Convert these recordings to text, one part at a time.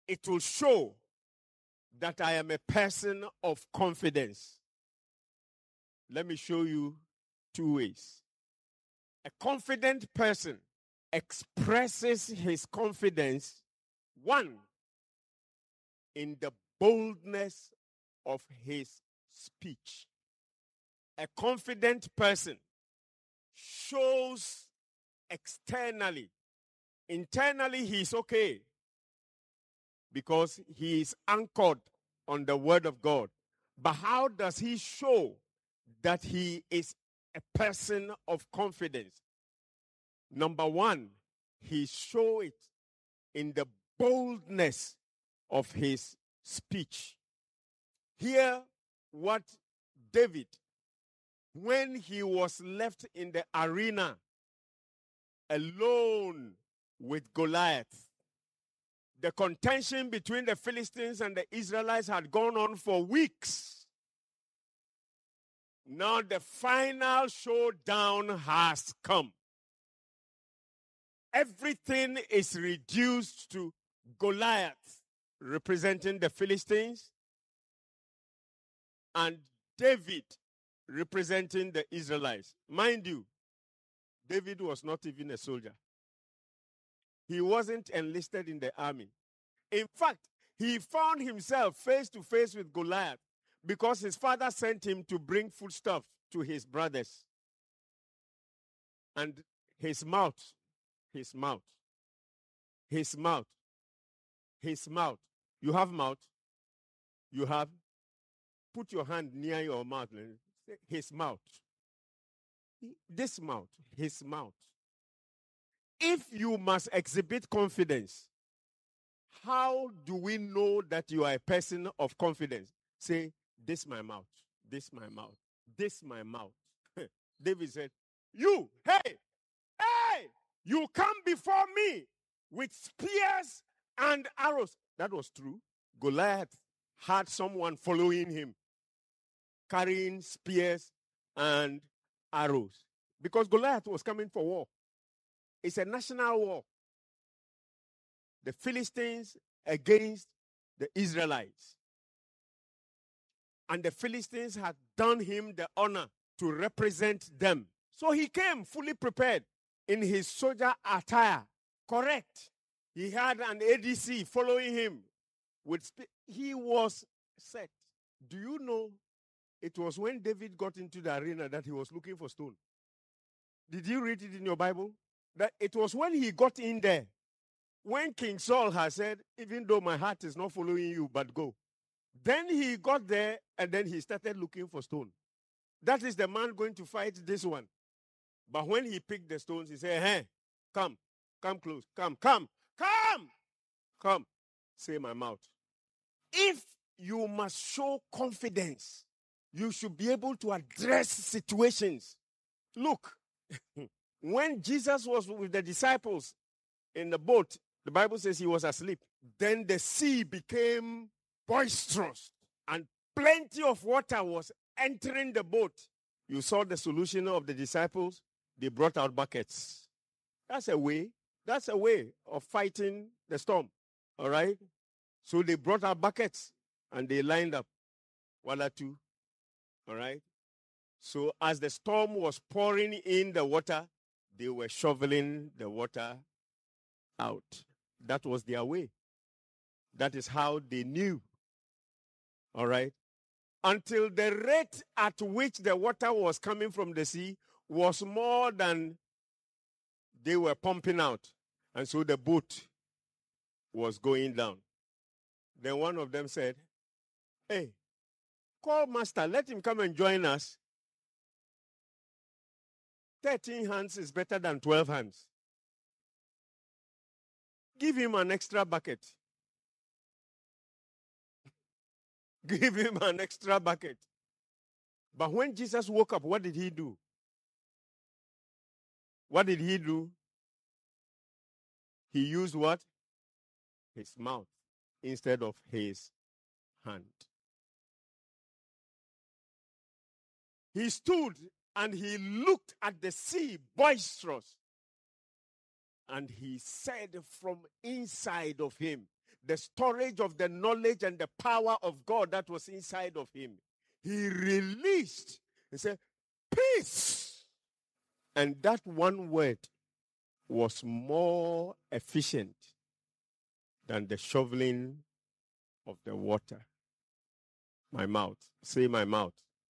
it will show that I am a person of confidence. Let me show you two ways. A confident person expresses his confidence, one, in the boldness of his speech. A confident person shows externally. Internally, he is okay because he is anchored on the word of God. But how does he show that he is a person of confidence? Number one, he shows it in the boldness of his speech. Hear what David, when he was left in the arena alone with Goliath, the contention between the Philistines and the Israelites had gone on for weeks. Now the final showdown has come. Everything is reduced to Goliath representing the Philistines and David representing the Israelites. Mind you, David was not even a soldier. He wasn't enlisted in the army. In fact, he found himself face to face with Goliath because his father sent him to bring foodstuff to his brothers. And his mouth. You have mouth? You have? Put your hand near your mouth. His mouth. This mouth. His mouth. If you must exhibit confidence, how do we know that you are a person of confidence? Say, this my mouth, this my mouth, this my mouth. David said, you come before me with spears and arrows. That was true. Goliath had someone following him, carrying spears and arrows. Because Goliath was coming for war. It's a national war. The Philistines against the Israelites. And the Philistines had done him the honor to represent them. So he came fully prepared in his soldier attire. Correct. He had an ADC following him. He was set. Do you know it was when David got into the arena that he was looking for stone? Did you read it in your Bible? That it was when he got in there, when King Saul had said, even though my heart is not following you, but go. Then he got there and then he started looking for stone. That is the man going to fight this one. But when he picked the stones, he said, hey, come close, come. Say my mouth. If you must show confidence, you should be able to address situations. Look, when Jesus was with the disciples in the boat, the Bible says he was asleep. Then the sea became boisterous and plenty of water was entering the boat. You saw the solution of the disciples. They brought out buckets. That's a way of fighting the storm. All right? So they brought out buckets and they lined up. 1 or 2. All right? So as the storm was pouring in the water, they were shoveling the water out. That was their way. That is how they knew. All right? Until the rate at which the water was coming from the sea was more than they were pumping out. And so the boat was going down. Then one of them said, hey, call master, let him come and join us. 13 hands is better than 12 hands. Give him an extra bucket. Give him an extra bucket. But when Jesus woke up, what did he do? What did he do? He used what? His mouth instead of his hand. He stood and he looked at the sea boisterous. And he said from inside of him, the storage of the knowledge and the power of God that was inside of him. He released. He said, peace. And that one word was more efficient than the shoveling of the water. My mouth. Say my mouth.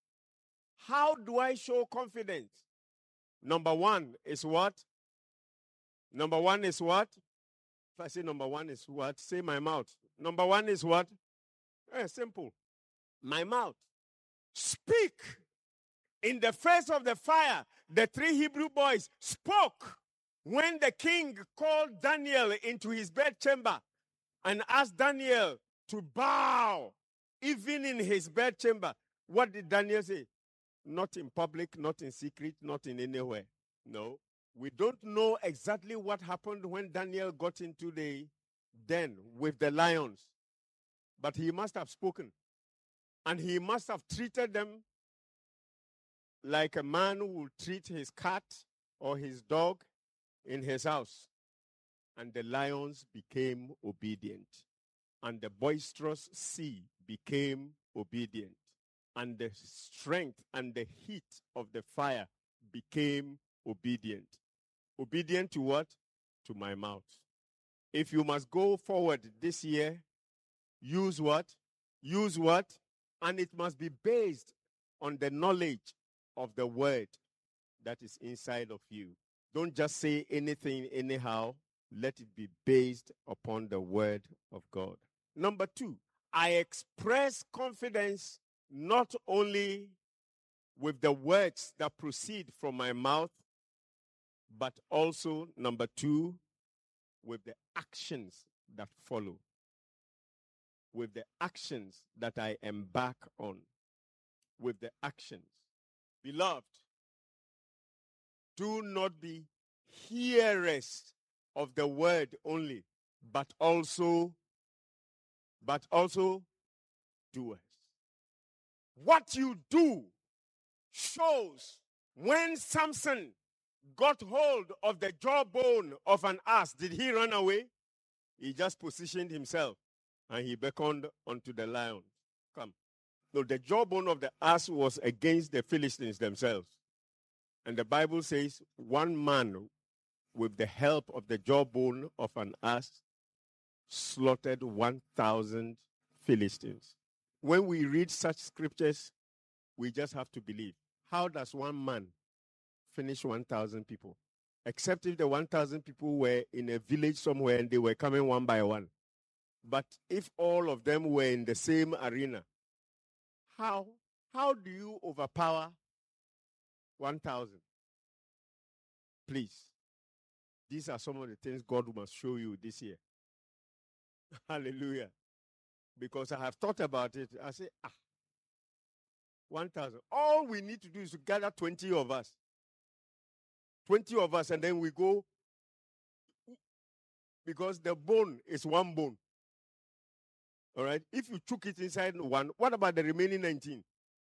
How do I show confidence? Number one is what? Number one is what? If I say number one is what? Say my mouth. Number one is what? Simple. My mouth. Speak. In the face of the fire, the three Hebrew boys spoke. When the king called Daniel into his bedchamber and asked Daniel to bow, even in his bedchamber, what did Daniel say? Not in public, not in secret, not in anywhere. No. We don't know exactly what happened when Daniel got into the den with the lions. But he must have spoken. And he must have treated them like a man who would treat his cat or his dog in his house. And the lions became obedient. And the boisterous sea became obedient. And the strength and the heat of the fire became obedient. Obedient to what? To my mouth. If you must go forward this year, use what? Use what? And it must be based on the knowledge of the word that is inside of you. Don't just say anything anyhow. Let it be based upon the word of God. Number two, I express confidence not only with the words that proceed from my mouth, but also, number two, with the actions that follow. With the actions that I embark on. With the actions. Beloved, do not be hearers of the word only, but also doers. What you do shows. When Samson got hold of the jawbone of an ass, did he run away? He just positioned himself and he beckoned unto the lion. Come. No, the jawbone of the ass was against the Philistines themselves. And the Bible says one man with the help of the jawbone of an ass slaughtered 1,000 Philistines. When we read such scriptures, we just have to believe. How does one man finish 1,000 people? Except if the 1,000 people were in a village somewhere and they were coming one by one. But if all of them were in the same arena, how do you overpower 1,000? Please. These are some of the things God must show you this year. Hallelujah. Because I have thought about it. I say, 1,000. All we need to do is to gather 20 of us. 20 of us, and then we go. Because the bone is one bone. All right? If you took it inside one, what about the remaining 19?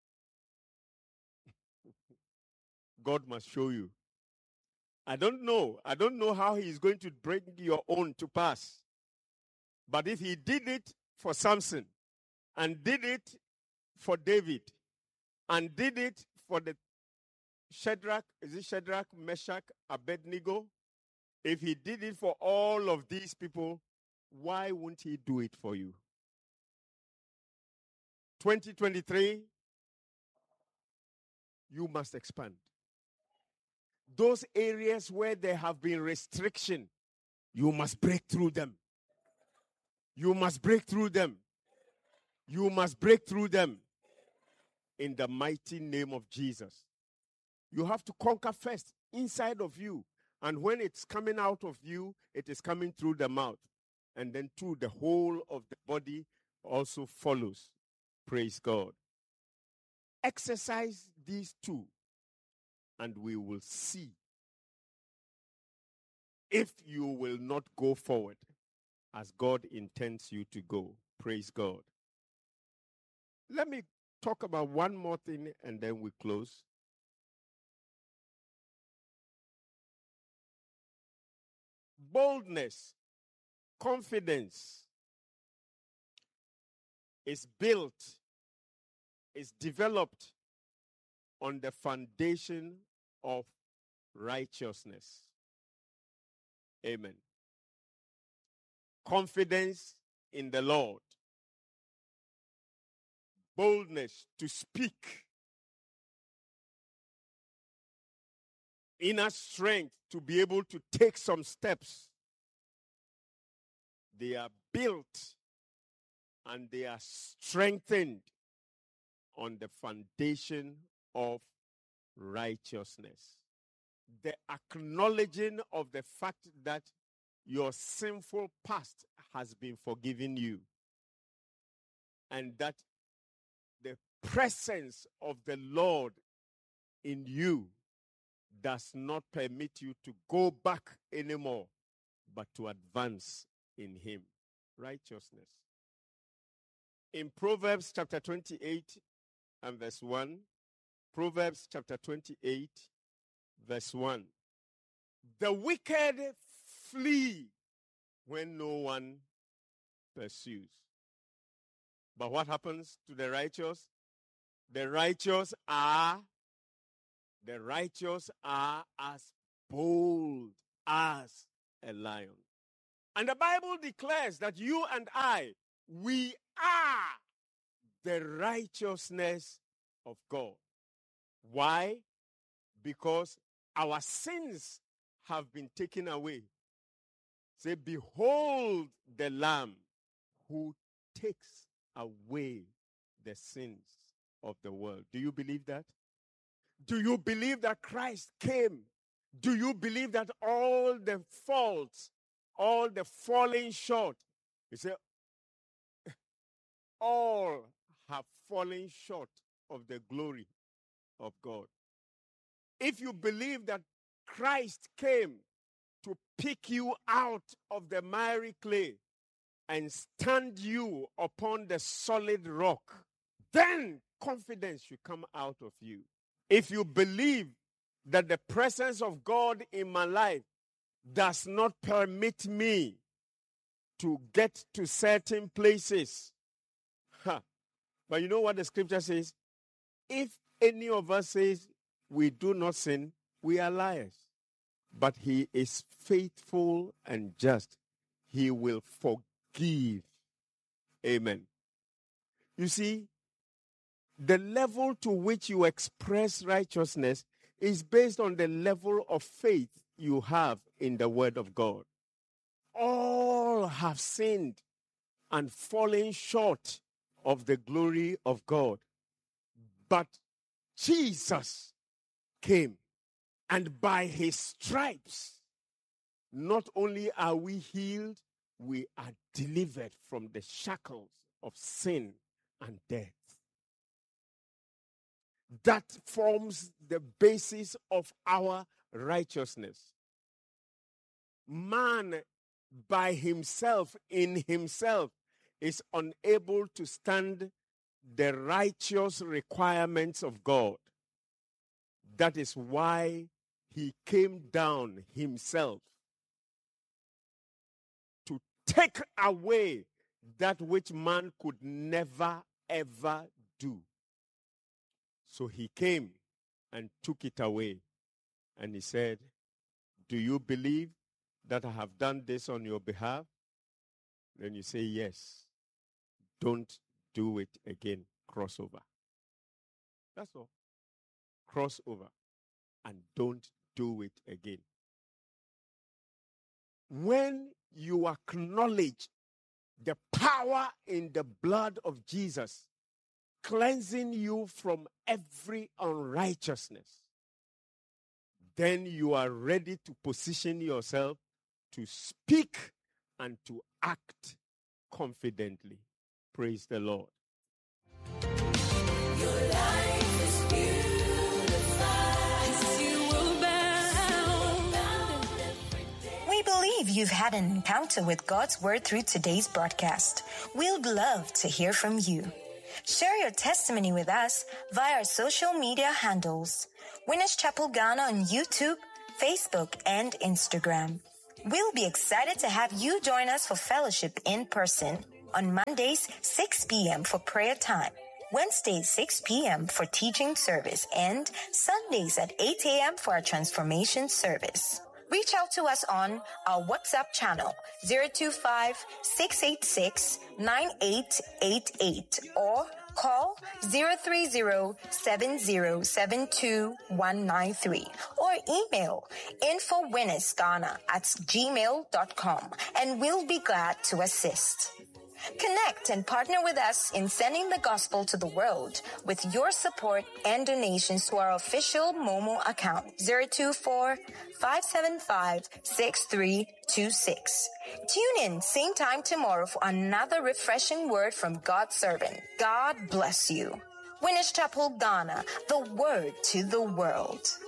God must show you. I don't know how he is going to bring your own to pass. But if he did it for Samson, and did it for David, and did it for the Shadrach, Meshach, Abednego? If he did it for all of these people, why won't he do it for you? 2023, you must expand. Those areas where there have been restriction, you must break through them. You must break through them. You must break through them. In the mighty name of Jesus. You have to conquer first inside of you. And when it's coming out of you, it is coming through the mouth. And then through the whole of the body also follows. Praise God. Exercise these two, and we will see if you will not go forward as God intends you to go. Praise God. Let me talk about one more thing and then we close. Boldness, confidence, is built, is developed on the foundation of righteousness. Amen. Confidence in the Lord. Boldness to speak. Inner strength to be able to take some steps. They are built and they are strengthened on the foundation of righteousness. The acknowledging of the fact that your sinful past has been forgiven you, and that the presence of the Lord in you does not permit you to go back anymore, but to advance in Him. Righteousness. In Proverbs chapter 28 and verse 1, Proverbs chapter 28 verse 1, the wicked flee when no one pursues. But what happens to the righteous? The righteous are as bold as a lion. And the Bible declares that you and I, we are the righteousness of God. Why? Because our sins have been taken away. Say, behold the Lamb who takes away the sins of the world. Do you believe that? Do you believe that Christ came? Do you believe that all the faults, all the falling short, you say, all have fallen short of the glory of God? If you believe that Christ came to pick you out of the miry clay and stand you upon the solid rock, then confidence should come out of you. If you believe that the presence of God in my life does not permit me to get to certain places, but you know what the scripture says? If any of us says we do not sin, we are liars. But He is faithful and just. He will forgive. Amen. You see, the level to which you express righteousness is based on the level of faith you have in the Word of God. All have sinned and fallen short of the glory of God. But Jesus came, and by His stripes, not only are we healed, we are delivered from the shackles of sin and death. That forms the basis of our righteousness. Man by himself, in himself, is unable to stand the righteous requirements of God. That is why He came down Himself to take away that which man could never, ever do. So He came and took it away. And He said, do you believe that I have done this on your behalf? Then you say, yes. Don't do it again. Crossover. That's all. Crossover. And don't do it again. When you acknowledge the power in the blood of Jesus, cleansing you from every unrighteousness, then you are ready to position yourself to speak and to act confidently. Praise the Lord. Your life is beautified. You will bound. We believe you've had an encounter with God's Word through today's broadcast. We'd love to hear from you. Share your testimony with us via our social media handles. Winners Chapel Ghana on YouTube, Facebook, and Instagram. We'll be excited to have you join us for fellowship in person. On Mondays, 6 p.m. for prayer time. Wednesdays, 6 p.m. for teaching service, and Sundays at 8 a.m. for our transformation service. Reach out to us on our WhatsApp channel, 025-686-9888, or call 030-7072-193, or email infowitnessghana@gmail.com, and we'll be glad to assist. Connect and partner with us in sending the gospel to the world with your support and donations to our official Momo account, 024-575-6326. Tune in same time tomorrow for another refreshing word from God's servant. God bless you. Winners Chapel, Ghana, the word to the world.